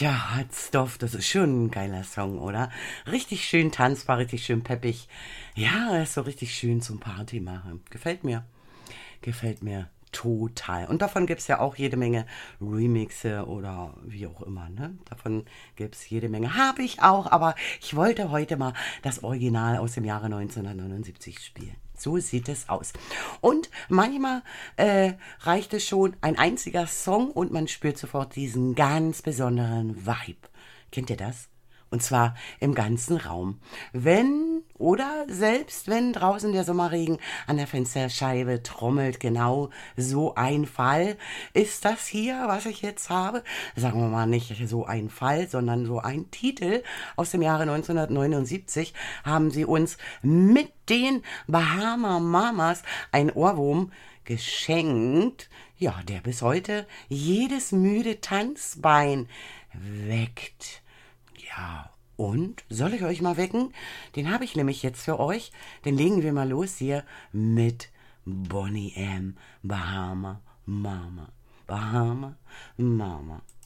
Ja, Hot Stuff, das ist schon ein geiler Song, oder? Richtig schön tanzbar, richtig schön peppig. Ja, ist so richtig schön zum Party machen. Gefällt mir. Gefällt mir total. Und davon gibt es ja auch jede Menge Remixe oder wie auch immer, ne? Davon gibt es jede Menge. Habe ich auch, aber ich wollte heute mal das Original aus dem Jahre 1979 spielen. So sieht es aus. Und manchmal reicht es schon ein einziger Song und man spürt sofort diesen ganz besonderen Vibe. Kennt ihr das? Und zwar im ganzen Raum. Wenn oder selbst wenn draußen der Sommerregen an der Fensterscheibe trommelt, genau so ein Fall ist das hier, was ich jetzt habe. Sagen wir mal nicht so ein Fall, sondern so ein Titel aus dem Jahre 1979 haben sie uns mit den Bahama Mamas ein Ohrwurm geschenkt, ja, der bis heute jedes müde Tanzbein weckt. Ja, und soll ich euch mal wecken? Den habe ich nämlich jetzt für euch. Den legen wir mal los hier mit Bonnie M. Bahama Mama. Bahama Mama.